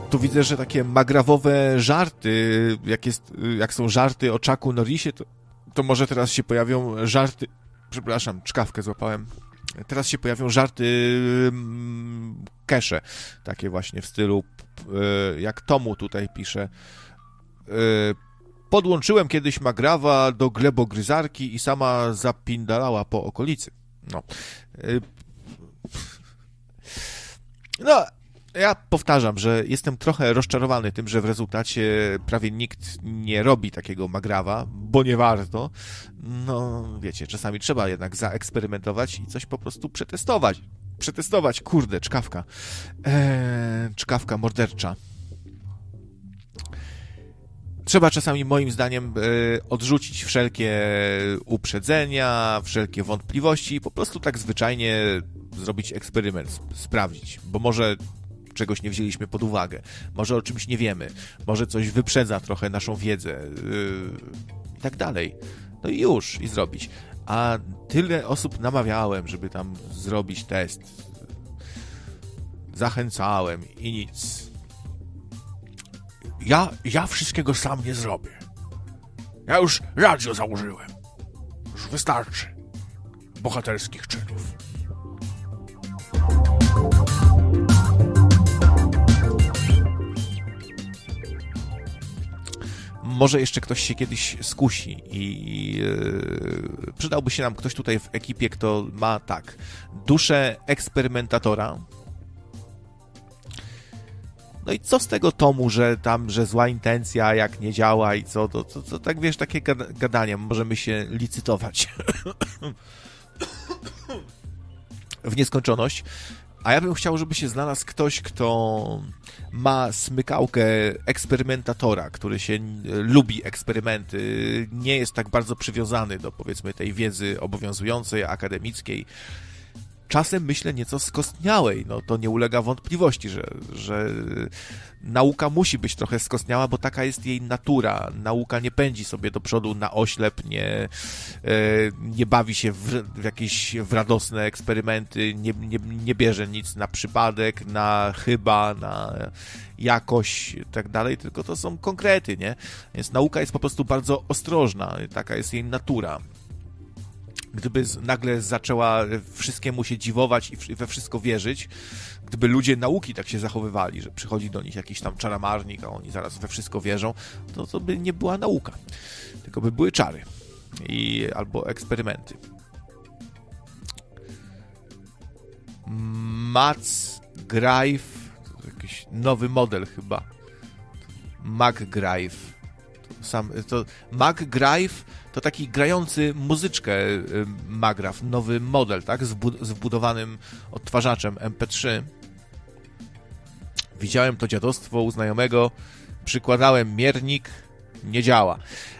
Tu widzę, że takie magrawowe żarty, jak są żarty o Chucku Norrisie, to może teraz się pojawią żarty... Przepraszam, czkawkę złapałem. Teraz się pojawią żarty Kesze, takie właśnie w stylu, jak Tomu tutaj pisze. Podłączyłem kiedyś Magrawa do glebogryzarki i sama zapindalała po okolicy. No, ja powtarzam, że jestem trochę rozczarowany tym, że w rezultacie prawie nikt nie robi takiego Magrawa, bo nie warto. No, wiecie, czasami trzeba jednak zaeksperymentować i coś po prostu przetestować. Kurde, czkawka. Czkawka mordercza. Trzeba czasami, moim zdaniem, odrzucić wszelkie uprzedzenia, wszelkie wątpliwości i po prostu tak zwyczajnie zrobić eksperyment, sprawdzić, bo może czegoś nie wzięliśmy pod uwagę, może o czymś nie wiemy, może coś wyprzedza trochę naszą wiedzę i tak dalej. No i już, i zrobić. A tyle osób namawiałem, żeby tam zrobić test. Zachęcałem i nic. Ja wszystkiego sam nie zrobię. Ja już radio założyłem. Już wystarczy bohaterskich czynów. Może jeszcze ktoś się kiedyś skusi i przydałby się nam ktoś tutaj w ekipie, kto ma tak, duszę eksperymentatora. No i co z tego Tomu, że zła intencja, jak nie działa i co, to tak wiesz, takie gadanie, możemy się licytować w nieskończoność. A ja bym chciał, żeby się znalazł ktoś, kto ma smykałkę eksperymentatora, który się lubi eksperymenty, nie jest tak bardzo przywiązany do, powiedzmy, tej wiedzy obowiązującej, akademickiej. Czasem, myślę, nieco skostniałej. No to nie ulega wątpliwości, że nauka musi być trochę skostniała, bo taka jest jej natura. Nauka nie pędzi sobie do przodu na oślep, nie bawi się w radosne eksperymenty, nie bierze nic na przypadek, na chyba, na jakość i tak dalej, tylko to są konkrety, nie? Więc nauka jest po prostu bardzo ostrożna, taka jest jej natura. Gdyby nagle zaczęła wszystkiemu się dziwować i we wszystko wierzyć, gdyby ludzie nauki tak się zachowywali, że przychodzi do nich jakiś tam czaramarnik, a oni zaraz we wszystko wierzą, to by nie była nauka, tylko by były czary albo eksperymenty. MacGrive, to jakiś nowy model chyba. MacGrive. MacGrive to taki grający muzyczkę Magraw, nowy model, tak? Z wbudowanym odtwarzaczem MP3. Widziałem to dziadostwo u znajomego, przykładałem miernik, nie działa.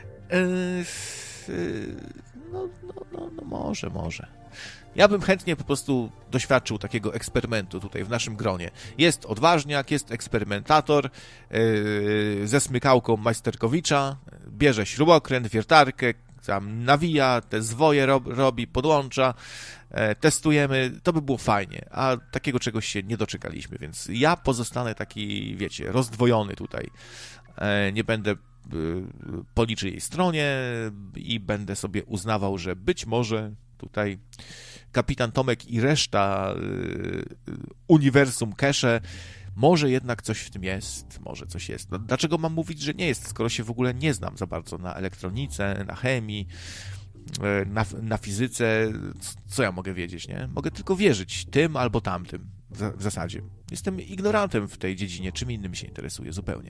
Może. Ja bym chętnie po prostu doświadczył takiego eksperymentu tutaj w naszym gronie. Jest odważniak, jest eksperymentator ze smykałką Majsterkowicza, bierze śrubokręt, wiertarkę, tam nawija, te zwoje robi, podłącza, testujemy, to by było fajnie, a takiego czegoś się nie doczekaliśmy, więc ja pozostanę taki, wiecie, rozdwojony tutaj. Nie będę po niczyjej stronie i będę sobie uznawał, że być może tutaj kapitan Tomek i reszta uniwersum Kesze, może jednak coś w tym jest, może coś jest. No, dlaczego mam mówić, że nie jest, skoro się w ogóle nie znam za bardzo na elektronice, na chemii, na fizyce, co ja mogę wiedzieć, nie? Mogę tylko wierzyć tym albo tamtym w zasadzie. Jestem ignorantem w tej dziedzinie, czym innym się interesuję zupełnie.